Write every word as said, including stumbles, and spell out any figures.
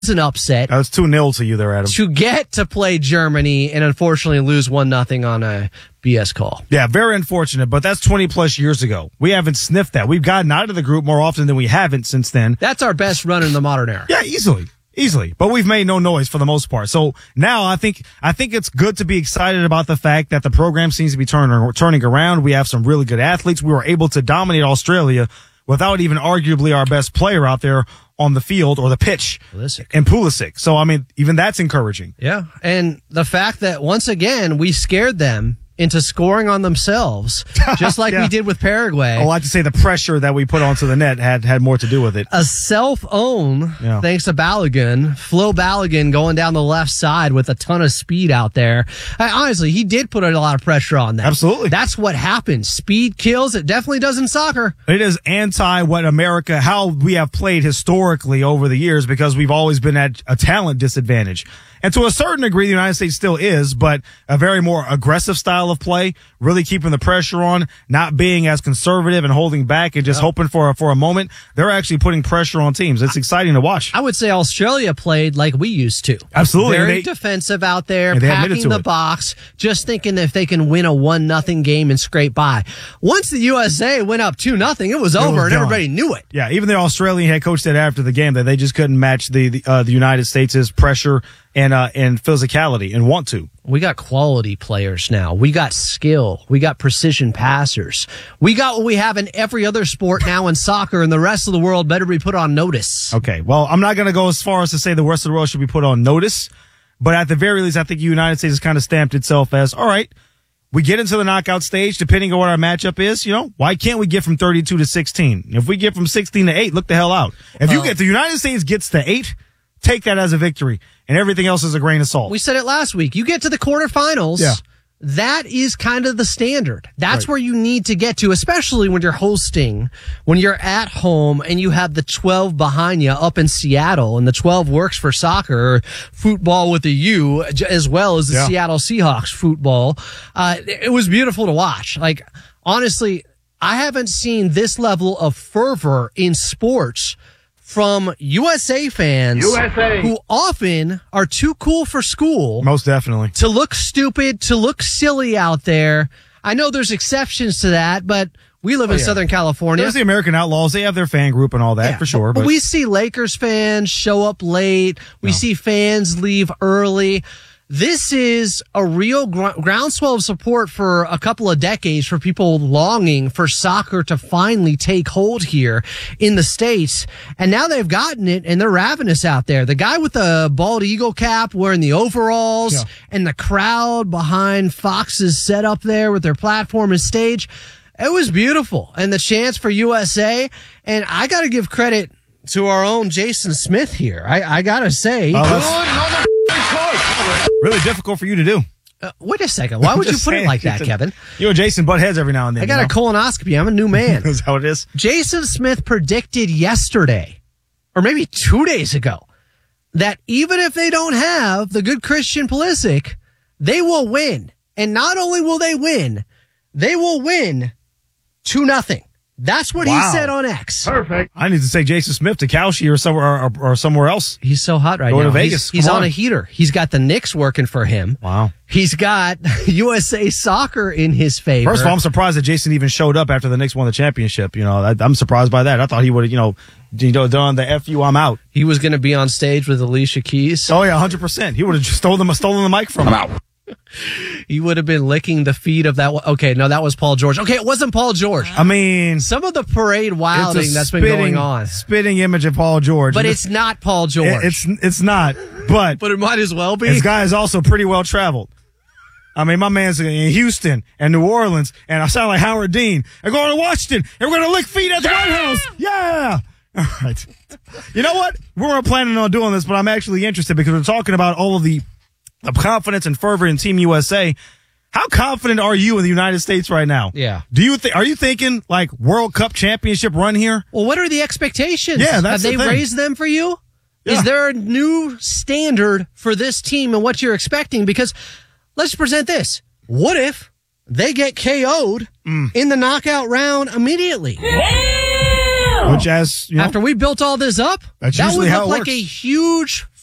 an upset. That was two nil to you there, Adam. To get to play Germany and unfortunately lose one nothing on a B S call. Yeah, very unfortunate, but that's twenty plus years ago. We haven't sniffed that. We've gotten out of the group more often than we haven't since then. That's our best run in the modern era. Yeah, easily. Easily. But we've made no noise for the most part. So now I think I think it's good to be excited about the fact that the program seems to be turning turning around. We have some really good athletes. We were able to dominate Australia without even arguably our best player out there on the field or the pitch. Pulisic. And Pulisic. So, I mean, even that's encouraging. Yeah. And the fact that, once again, we scared them into scoring on themselves, just like yeah. we did with Paraguay. I like to say the pressure that we put onto the net had, had more to do with it. A self-own, yeah. thanks to Balogun. Flo Balogun going down the left side with a ton of speed out there. I, honestly, he did put a lot of pressure on them. Absolutely. That's what happens. Speed kills. It definitely does in soccer. It is anti what America, how we have played historically over the years, because we've always been at a talent disadvantage. And to a certain degree, the United States still is, but a very more aggressive style of play, really keeping the pressure on, not being as conservative and holding back and just yeah. hoping for a, for a moment. They're actually putting pressure on teams. It's exciting to watch. I would say Australia played like we used to. Absolutely. Very they, defensive out there, they packing the it. box, just thinking if they can win a one nothing game and scrape by. Once the U S A went up two nothing, it was over, it was and done. everybody knew it. Yeah, even the Australian head coach said after the game that they just couldn't match the the, uh, the United States' pressure and uh, and physicality and want to. We got quality players now. We got skill. We got precision passers. We got what we have in every other sport now in soccer, and the rest of the world better be put on notice. Okay, well, I'm not going to go as far as to say the rest of the world should be put on notice, but at the very least, I think the United States has kind of stamped itself as, all right, we get into the knockout stage, depending on what our matchup is, you know, why can't we get from thirty-two to sixteen? If we get from sixteen to eight, look the hell out. If you uh, get, the United States gets to eight, take that as a victory, and everything else is a grain of salt. We said it last week. You get to the quarterfinals. Yeah. That is kind of the standard. That's right. where you need to get to, especially when you're hosting, when you're at home and you have the twelve behind you up in Seattle, and the twelve works for soccer, or football with a U, as well as the yeah. Seattle Seahawks football. Uh, it was beautiful to watch. Like, honestly, I haven't seen this level of fervor in sports from U S A fans U S A. who often are too cool for school. Most definitely. To look stupid, to look silly out there. I know there's exceptions to that, but we live oh, in yeah. Southern California. There's the American Outlaws. They have their fan group and all that, Yeah, for sure. But But we see Lakers fans show up late. We No. see fans leave early. This is a real gr- groundswell of support for a couple of decades for people longing for soccer to finally take hold here in the States. And now they've gotten it, and they're ravenous out there. The guy with the bald eagle cap wearing the overalls Yeah. and the crowd behind Fox's setup there with their platform and stage. It was beautiful. And the chance for U S A. And I got to give credit to our own Jason Smith here. I, I got to say. Oh, that's really difficult for you to do. Uh, wait a second. Why would you Just put it saying. like that, Kevin? You and Jason butt heads every now and then. I got you a know? colonoscopy. I'm a new man. Is that how it is? Jason Smith predicted yesterday, or maybe two days ago, that even if they don't have the good Christian Pulisic, they will win. And not only will they win, they will win two nothing. That's what Wow. he said on X. Perfect. I need to say Jason Smith to Cauchy or somewhere or, or somewhere else. He's so hot right Go now. to Vegas. He's, he's Come on on. a heater. He's got the Knicks working for him. Wow. He's got U S A Soccer in his favor. First of all, I'm surprised that Jason even showed up after the Knicks won the championship. You know, I, I'm surprised by that. I thought he would have, you know, you know, done the F you, I'm out. He was going to be on stage with Alicia Keys. Oh yeah, one hundred percent. He would have just stolen, stolen the mic from him. I'm out. He would have been licking the feet of that. Okay, no, that was Paul George. Okay, it wasn't Paul George. I mean, Some of the parade wilding it's a that's spitting, been going on. spitting image of Paul George. But And it's not Paul George. it- it's it's not. But but it might as well be. this guy is also pretty well traveled. I mean, my man's in Houston and New Orleans, and I sound like Howard Dean. I'm going to Washington, and we're going to lick feet at the White House. Yeah. All right. You know what? We weren't planning on doing this, but I'm actually interested because we're talking about all of the, the confidence and fervor in Team U S A. How confident are you in the United States right now? Yeah. Do you think? Are you thinking like World Cup championship run here? Well, what are the expectations? Yeah, that's Have the they thing. raised them for you? Yeah. Is there a new standard for this team and what you're expecting? Because let's present this. What if they get K O'd Mm. in the knockout round immediately? Well, Which, as you know, After we built all this up, That's that would usually look how it like works. a huge